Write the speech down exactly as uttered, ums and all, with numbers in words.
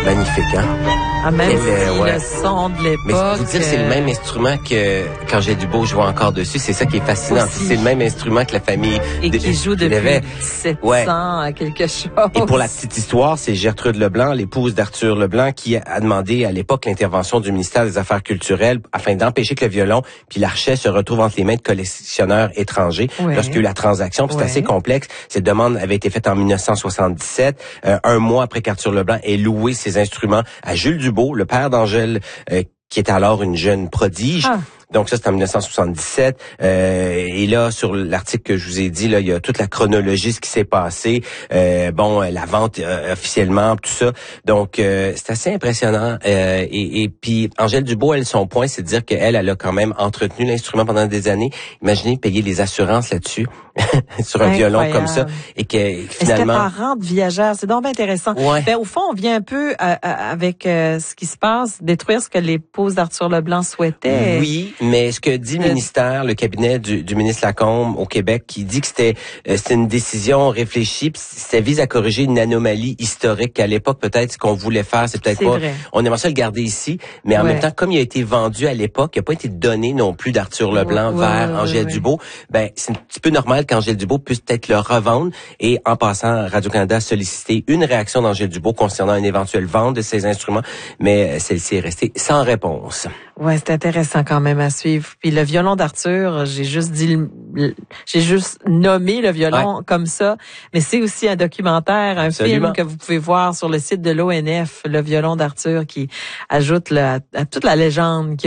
Magnifique, hein? Ah, même Elle, si euh, ouais. le son de l'époque... Mais je vous dire, c'est le même instrument que qu'Angèle Dubois joue encore dessus. C'est ça qui est fascinant. Aussi. C'est le même instrument que la famille... Et de, qui joue depuis avait. sept cents Ouais. à quelque chose. Et pour la petite histoire, c'est Gertrude Leblanc, l'épouse d'Arthur Leblanc, qui a demandé à l'époque l'intervention du ministère des Affaires culturelles afin d'empêcher que le violon puis l'archet se retrouvent entre les mains de collectionneurs étrangers Ouais. lorsqu'il y a eu la transaction. Puis c'est Ouais. assez complexe. Cette demande avait été faite en dix-neuf cent soixante-dix-sept, euh, un mois après qu'Arthur Leblanc ait loué ses instruments à Jules Dubeau, le père d'Angèle, euh, qui était alors une jeune prodige. Ah. Donc ça, c'est en dix-neuf cent soixante-dix-sept. Euh, et là, sur l'article que je vous ai dit, là, il y a toute la chronologie, ce qui s'est passé. Euh, bon, la vente euh, officiellement, tout ça. Donc, euh, c'est assez impressionnant. Euh, et, et puis, Angèle Dubois, elle, son point, c'est de dire qu'elle, elle a quand même entretenu l'instrument pendant des années. Imaginez payer les assurances là-dessus, sur un Incroyable. violon comme ça. Et que finalement... C'était par rente viagère. C'est donc bien intéressant. Ouais. Ben, au fond, on vient un peu euh, avec euh, ce qui se passe, détruire ce que l'épouse d'Arthur Leblanc souhaitait. Oui. Mais ce que dit le ministère, le cabinet du, du ministre Lacombe au Québec, qui dit que c'était euh, c'était une décision réfléchie, puis ça vise à corriger une anomalie historique qu'à l'époque peut-être ce qu'on voulait faire, c'est peut-être c'est pas. Vrai. On aimerait ça le garder ici, mais en ouais. même temps, comme il a été vendu à l'époque, il n'a pas été donné non plus d'Arthur Leblanc ouais, vers ouais, Angèle ouais. Dubois. Ben c'est un petit peu normal qu'Angèle Dubois puisse peut-être le revendre. Et en passant, Radio-Canada a sollicité une réaction d'Angèle Dubois concernant une éventuelle vente de ses instruments, mais celle-ci est restée sans réponse. Ouais, c'est intéressant quand même à suivre. Puis le violon d'Arthur, j'ai juste dit, j'ai juste nommé le violon ouais. comme ça, mais c'est aussi un documentaire, un Absolument. film que vous pouvez voir sur le site de l'O N F, le violon d'Arthur, qui ajoute le, à toute la légende